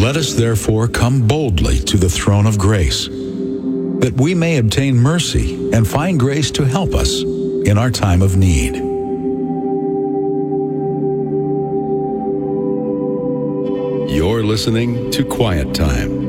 Let us therefore come boldly to the throne of grace, that we may obtain mercy and find grace to help us in our time of need. You're listening to Quiet Time